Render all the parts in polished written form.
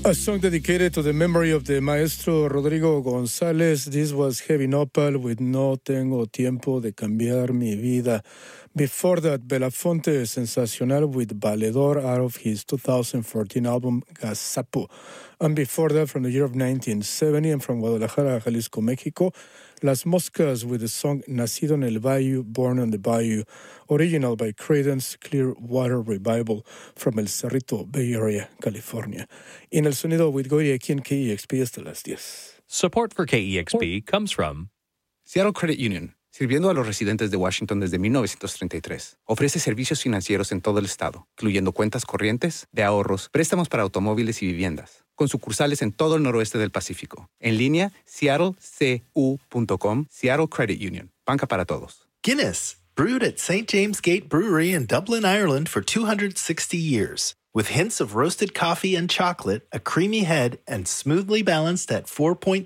A song dedicated to the memory of the maestro Rodrigo González. This was Heavy Nopal with No Tengo Tiempo de Cambiar Mi Vida. Before that, Belafonte Sensacional with Valedor out of his 2014 album Gazapo. And before that, from the year of 1970 and from Guadalajara, Jalisco, Mexico, Las Moscas with the song Nacido en el Bayou, Born on the Bayou, original by Creedence Clearwater Revival from El Cerrito, Bay Area, California. En el sonido with Goiri aquí en KEXP hasta las 10. Support for KEXP comes from Seattle Credit Union, sirviendo a los residentes de Washington desde 1933. Ofrece servicios financieros en todo el estado, incluyendo cuentas corrientes, de ahorros, préstamos para automóviles y viviendas, con sucursales en todo el noroeste del Pacífico. En línea, seattlecu.com, Seattle Credit Union, banca para todos. Guinness, brewed at St. James Gate Brewery in Dublin, Ireland for 260 years. With hints of roasted coffee and chocolate, a creamy head, and smoothly balanced at 4.2%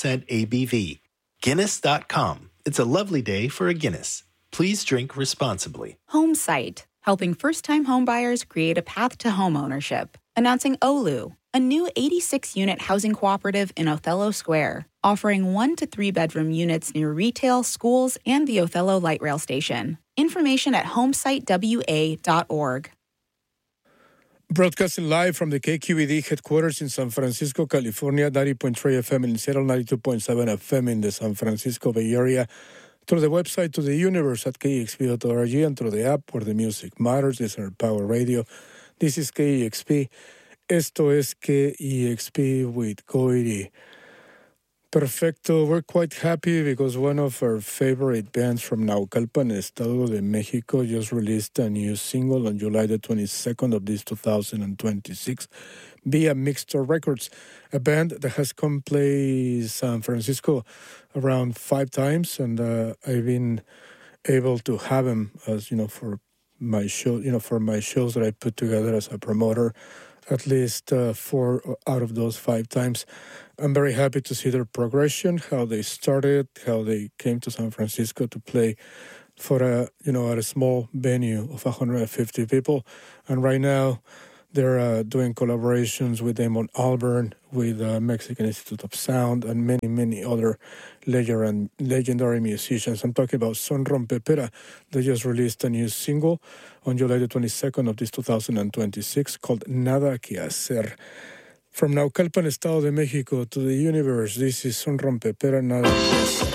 ABV. Guinness.com. It's a lovely day for a Guinness. Please drink responsibly. Homesite, helping first-time homebuyers create a path to homeownership. Announcing Olu, a new 86-unit housing cooperative in Othello Square, offering 1 to 3 bedroom units near retail, schools, and the Othello Light Rail Station. Information at homesitewa.org. Broadcasting live from the KQED headquarters in San Francisco, California, 90.3 FM in Seattle, 92.7 FM in the San Francisco Bay Area, through the website to the universe at KEXP.org and through the app where the music matters. This is our Power Radio. This is KEXP. Esto es KEXP with Goiri. Perfecto. We're quite happy because one of our favorite bands from Naucalpan, Estado de Mexico, just released a new single on July the 22nd of this 2026 via Mixtor Records, a band that has come play San Francisco around 5 times, and I've been able to have them as, for my show, for my shows that I put together as a promoter, at least 4 out of those 5 times. I'm very happy to see their progression, how they started, how they came to San Francisco to play for at a small venue of 150 people. And right now, they're doing collaborations with Damon Albarn, with Mexican Institute of Sound, and many, many other legendary musicians. I'm talking about Son Rompepera. They just released a new single on July the 22nd of this 2026 called Nada Que Hacer. From Naucalpan, Estado de Mexico, to the universe, this is Son Rompepera, Nada Que Hacer.